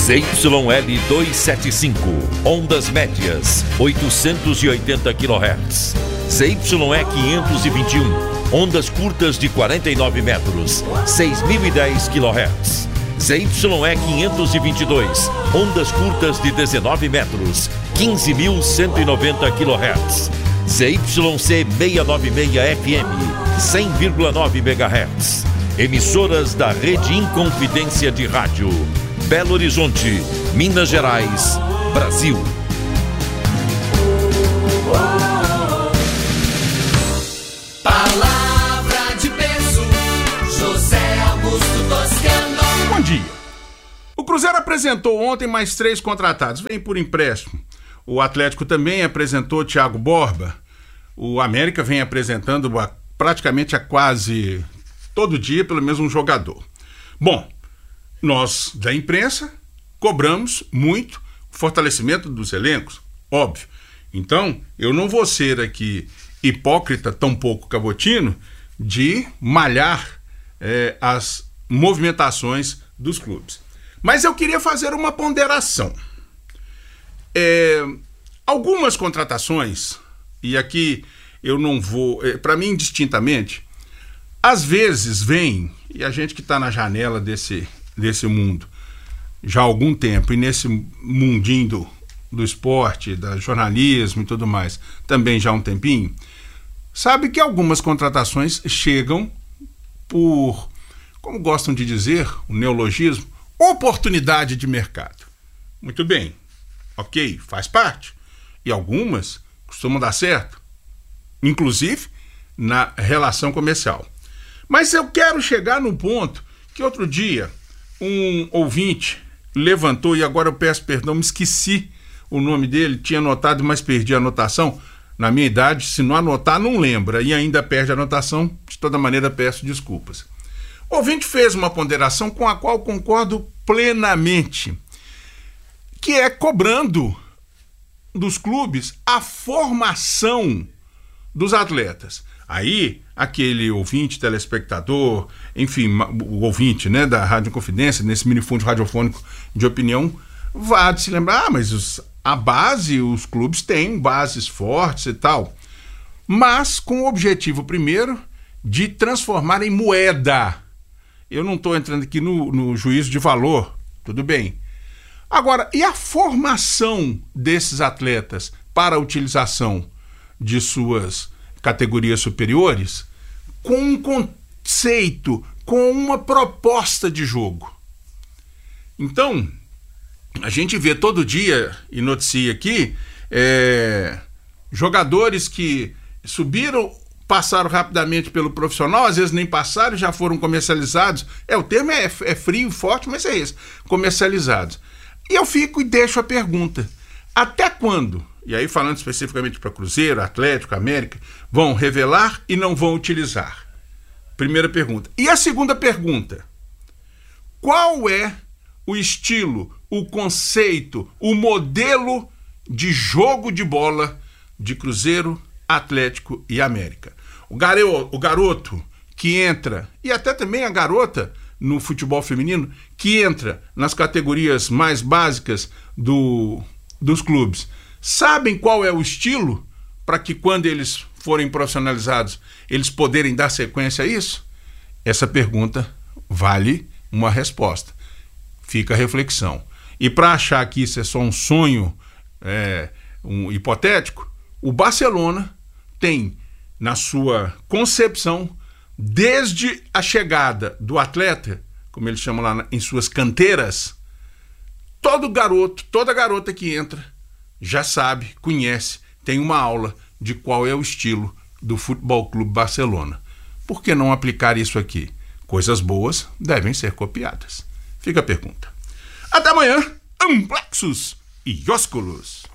ZYL 275, ondas médias, 880 kHz. ZYE 521, ondas curtas de 49 metros, 6.010 kHz. ZYE 522, ondas curtas de 19 metros, 15.190 kHz. ZYC 696 FM, 100,9 MHz. Emissoras da Rede Inconfidência de Rádio. Belo Horizonte, Minas Gerais, Brasil. Palavra de peso, José Augusto Toscano. Bom dia. O Cruzeiro apresentou ontem mais 3 contratados, vem por empréstimo. O Atlético também apresentou Thiago Borba. O América vem apresentando praticamente a quase todo dia, pelo menos um jogador. Bom, nós da imprensa cobramos muito o fortalecimento dos elencos, óbvio. Então, eu não vou ser aqui hipócrita, tampouco cabotino, de malhar as movimentações dos clubes. Mas eu queria fazer uma ponderação. Algumas contratações, e aqui eu não vou, para mim indistintamente, às vezes vem, e a gente que está na janela desse mundo já há algum tempo, e nesse mundinho do esporte, do jornalismo e tudo mais, também já há um tempinho, sabe que algumas contratações chegam por, como gostam de dizer, o neologismo, oportunidade de mercado. Muito bem, ok, faz parte. E algumas costumam dar certo, inclusive na relação comercial. Mas eu quero chegar no ponto que outro dia um ouvinte levantou, e agora eu peço perdão, me esqueci o nome dele, tinha anotado, mas perdi a anotação. Na minha idade, se não anotar, não lembra, e ainda perde a anotação, de toda maneira peço desculpas. O ouvinte fez uma ponderação com a qual concordo plenamente, que é cobrando dos clubes a formação dos atletas. Aí, aquele ouvinte, telespectador, enfim, o ouvinte, né, da Rádio Confidência, nesse minifúndio radiofônico de opinião, vai se lembrar, mas a base, os clubes têm bases fortes e tal, mas com o objetivo, primeiro, de transformar em moeda. Eu não estou entrando aqui no juízo de valor, tudo bem. Agora, e a formação desses atletas para a utilização de suas categorias superiores com um conceito, com uma proposta de jogo? Então, a gente vê todo dia, e noticia aqui, jogadores que subiram, passaram rapidamente pelo profissional, às vezes nem passaram, já foram comercializados. O termo é frio, forte, mas é esse, comercializados. E eu fico e deixo a pergunta, até quando, e aí falando especificamente para Cruzeiro, Atlético, América, vão revelar e não vão utilizar? Primeira pergunta. E a segunda pergunta, qual é o estilo, o conceito, o modelo de jogo de bola de Cruzeiro, Atlético e América? O garoto que entra, e até também a garota no futebol feminino, que entra nas categorias mais básicas dos clubes, sabem qual é o estilo para que quando eles forem profissionalizados, eles poderem dar sequência a isso? Essa pergunta vale uma resposta. Fica a reflexão. E para achar que isso é só um sonho, um hipotético, o Barcelona tem na sua concepção, desde a chegada do atleta, como eles chamam lá em suas canteiras, todo garoto, toda garota que entra já sabe, conhece, tem uma aula de qual é o estilo do Futebol Clube Barcelona. Por que não aplicar isso aqui? Coisas boas devem ser copiadas. Fica a pergunta. Até amanhã, amplexos e ósculos.